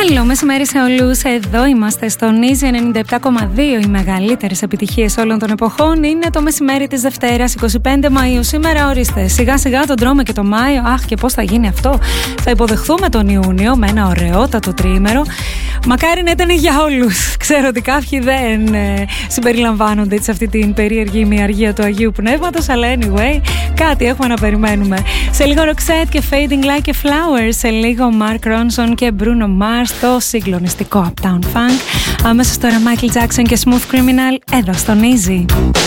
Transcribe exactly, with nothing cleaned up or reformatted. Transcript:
Καλό μεσημέρι σε όλους. Εδώ είμαστε στον Easy ενενήντα επτά κόμμα δύο. Οι μεγαλύτερες επιτυχίες όλων των εποχών. Είναι το μεσημέρι της Δευτέρας, εικοστή πέμπτη Μαΐου. Σήμερα ορίστε, σιγά σιγά τον τρώμε και το Μάιο. Αχ, και πώς θα γίνει αυτό. Θα υποδεχθούμε τον Ιούνιο με ένα ωραιότατο τρίμερο. Μακάρι να ήταν για όλους. Ξέρω ότι κάποιοι δεν ε, συμπεριλαμβάνονται σε αυτή την περίεργη ημιαργία του Αγίου Πνεύματος, αλλά anyway, κάτι έχουμε να περιμένουμε. Σε λίγο Roxette και Fading Like a Flower. Σε λίγο Mark Ronson και Bruno Mars, το συγκλονιστικό Uptown Funk. Αμέσως τώρα Michael Jackson και Smooth Criminal εδώ στον Easy.